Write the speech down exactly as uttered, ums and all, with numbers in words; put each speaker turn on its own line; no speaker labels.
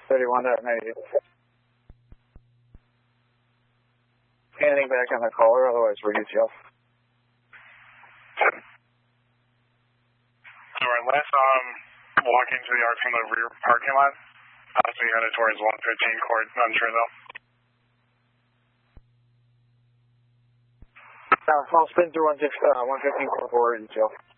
thirty-one dot ninety. Anything back on the caller, otherwise we're U T L.
Alright, let's um, walk into the arc from the rear parking lot. Possibly headed towards one fifteen court, not sure though.
Uh, I'll spin through one fifteen court forward, U T L.